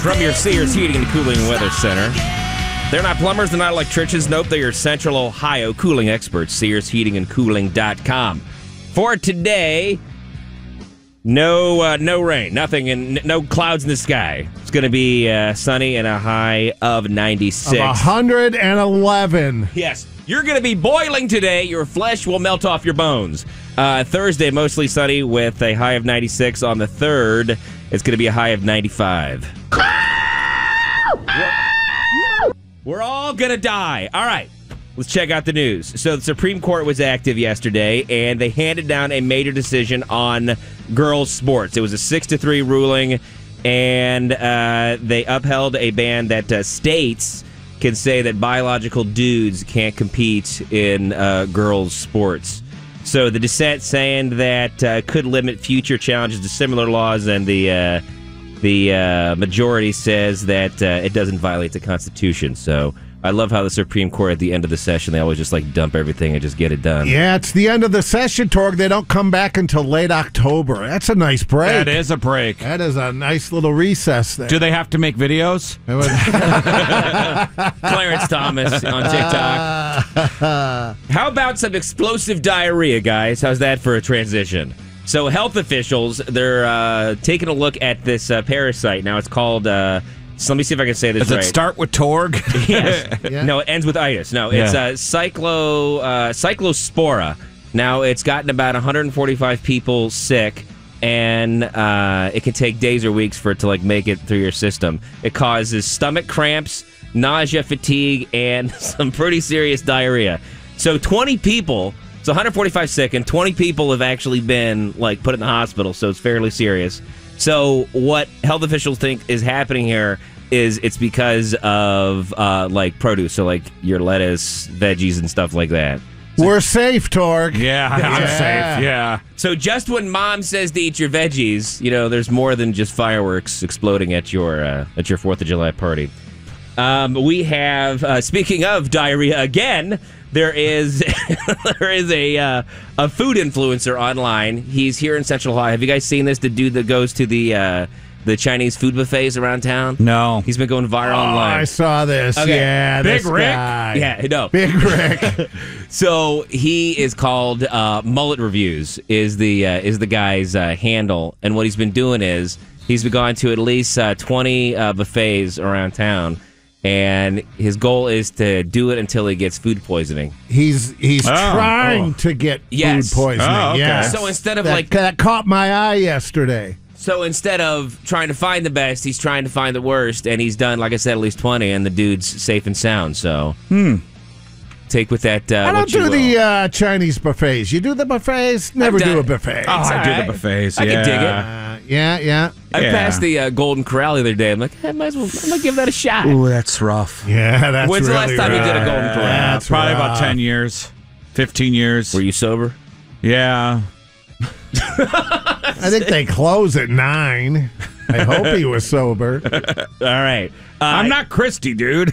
From your Sears Heating and Cooling Weather Center. They're not plumbers, they're not electricians. Nope, they're your Central Ohio cooling experts. SearsHeatingandCooling.com. For today, no rain, nothing, and no clouds in the sky. It's going to be sunny and a high of 96. 111. Yes, you're going to be boiling today. Your flesh will melt off your bones. Thursday, mostly sunny with a high of 96. On the 3rd, it's going to be a high of 95. We're all going to die. All right, let's check out the news. So the Supreme Court was active yesterday, and they handed down a major decision on girls' sports. It was a 6-3 ruling, and they upheld a ban that states can say that biological dudes can't compete in girls' sports. So the dissent saying that could limit future challenges to similar laws, and the majority says that it doesn't violate the Constitution. So I love how the Supreme Court at the end of the session, they always just like dump everything and just get it done. Yeah, it's the end of the session, Torg. They don't come back until late October. That's a nice break. That is a break. That is a nice little recess there. Do they have to make videos? Clarence Thomas on TikTok. How about some explosive diarrhea, guys? How's that for a transition? So health officials, they're taking a look at this parasite. Now it's called, so let me see if I can say this right. Does it start with Torg? Yes. Yeah. No, it ends with itis. No, it's cyclospora. Now it's gotten about 145 people sick, and it can take days or weeks for it to like make it through your system. It causes stomach cramps, nausea, fatigue, and some pretty serious diarrhea. So 20 people... So 145 sick, and 20 people have actually been like put in the hospital, so it's fairly serious. So what health officials think is happening here is it's because of like produce, so like your lettuce, veggies, and stuff like that. We're safe, Torg. Yeah, I'm safe. Yeah. So just when mom says to eat your veggies, you know, there's more than just fireworks exploding at your 4th of July party. We have, speaking of diarrhea again, there is a food influencer online. He's here in Central Ohio. Have you guys seen this? The dude that goes to the Chinese food buffets around town? No. He's been going viral online. I saw this. Okay. Yeah, Big this Rick? guy. Yeah, no. Big Rick. So he is called Mullet Reviews is the guy's handle, and what he's been doing is he's been going to at least 20 buffets around town. And his goal is to do it until he gets food poisoning. He's trying to get food poisoning. Oh, okay. Yes. So instead of that caught my eye yesterday. So instead of trying to find the best, he's trying to find the worst, and he's done, like I said, at least 20, and the dude's safe and sound. So take with that. I don't do the Chinese buffets. You do the buffets? Never do a buffet. Oh, I do right. the buffets. I yeah. can dig it. Yeah. I passed the Golden Corral the other day. I'm like, hey, I'm gonna give that a shot. Ooh, that's rough. Yeah, that's When's the really last time you did a rough. Golden Corral? That's Probably rough. about 10 years, 15 years. Were you sober? Yeah. I think they close at 9. I hope he was sober. All right. I'm not Christy, dude.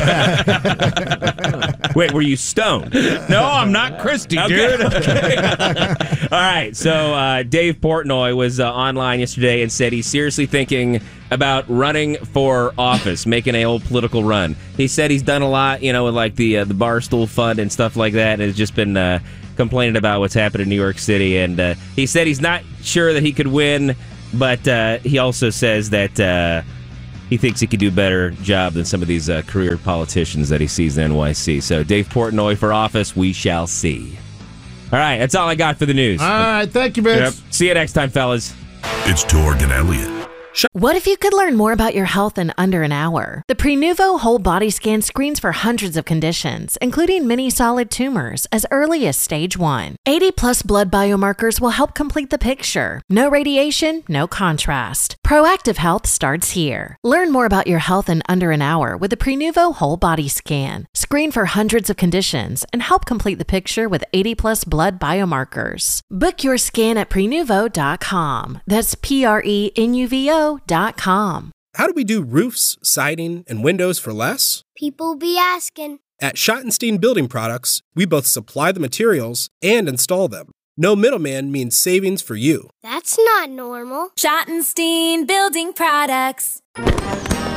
Wait, were you stoned? No, I'm not Christy, dude. All right. So Dave Portnoy was online yesterday and said he's seriously thinking about running for office, making a old political run. He said he's done a lot, with like the Barstool Fund and stuff like that, and has just been complaining about what's happened in New York City. And he said he's not sure that he could win, but he also says that he thinks he could do a better job than some of these career politicians that he sees in NYC. So Dave Portnoy for office, we shall see. All right, that's all I got for the news. All right, thank you, Vince. Yep. See you next time, fellas. It's Torg and Elliot. What if you could learn more about your health in under an hour? The Prenuvo Whole Body Scan screens for hundreds of conditions, including many solid tumors, as early as stage 1. 80-plus blood biomarkers will help complete the picture. No radiation, no contrast. Proactive health starts here. Learn more about your health in under an hour with the Prenuvo Whole Body Scan. Screen for hundreds of conditions and help complete the picture with 80-plus blood biomarkers. Book your scan at Prenuvo.com. That's Prenuvo.com. How do we do roofs, siding, and windows for less? People be asking. At Schottenstein Building Products, we both supply the materials and install them. No middleman means savings for you. That's not normal. Schottenstein Building Products.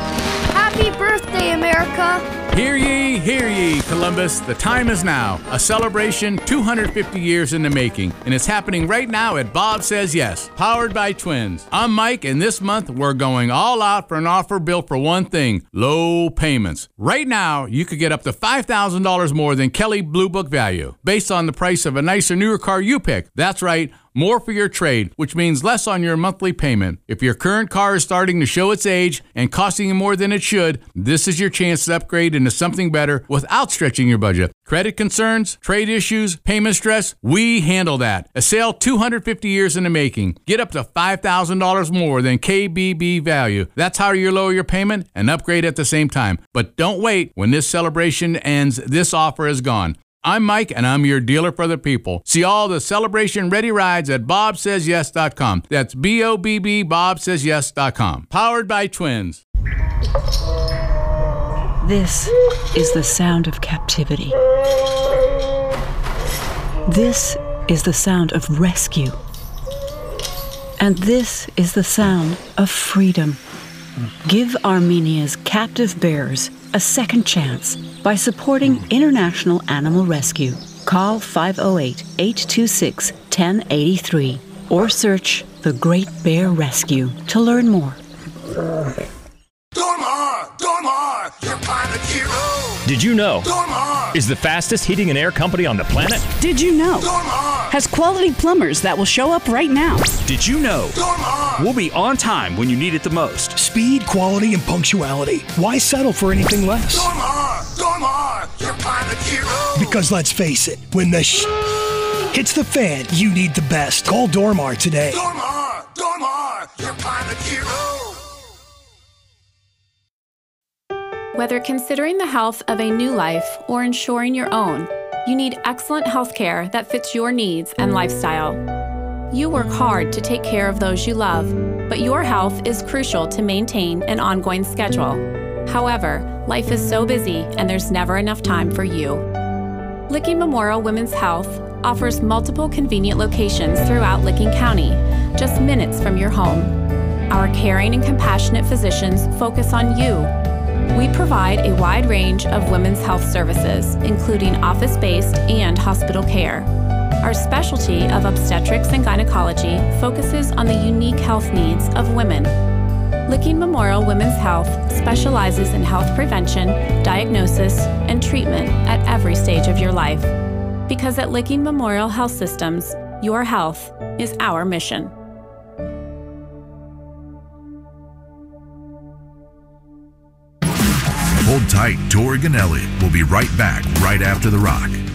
Happy birthday, America! Hear ye, Columbus. The time is now. A celebration 250 years in the making, and it's happening right now at Bob Says Yes, powered by Twins. I'm Mike, and this month we're going all out for an offer built for one thing: low payments. Right now, you could get up to $5,000 more than Kelley Blue Book value, based on the price of a nicer, newer car you pick. That's right. More for your trade, which means less on your monthly payment. If your current car is starting to show its age and costing you more than it should, this is your chance to upgrade into something better without stretching your budget. Credit concerns, trade issues, payment stress, we handle that. A sale 250 years in the making. Get up to $5,000 more than KBB value. That's how you lower your payment and upgrade at the same time. But don't wait. When this celebration ends, this offer is gone. I'm Mike, and I'm your dealer for the people. See all the celebration-ready rides at bobsaysyes.com. That's B-O-B-B, bobsaysyes.com. Powered by Twins. This is the sound of captivity. This is the sound of rescue. And this is the sound of freedom. Give Armenia's captive bears a second chance by supporting International Animal Rescue. Call 508-826-1083 or search The Great Bear Rescue to learn more. Dormar, your pilot hero. Did you know? Dormar is the fastest heating and air company on the planet. Did you know? Dormar has quality plumbers that will show up right now. Did you know? Dormar we'll be on time when you need it the most. Speed, quality, and punctuality. Why settle for anything less? Dormar, your pilot hero. Because let's face it, when the hits the fan, you need the best. Call Dormar today. Dormar, your pilot hero. Whether considering the health of a new life or ensuring your own, you need excellent health care that fits your needs and lifestyle. You work hard to take care of those you love, but your health is crucial to maintain an ongoing schedule. However, life is so busy and there's never enough time for you. Licking Memorial Women's Health offers multiple convenient locations throughout Licking County, just minutes from your home. Our caring and compassionate physicians focus on you. We provide a wide range of women's health services, including office-based and hospital care. Our specialty of obstetrics and gynecology focuses on the unique health needs of women. Licking Memorial Women's Health specializes in health prevention, diagnosis, and treatment at every stage of your life. Because at Licking Memorial Health Systems, your health is our mission. Hold tight. Torg and Elliott will be right back right after The Rock.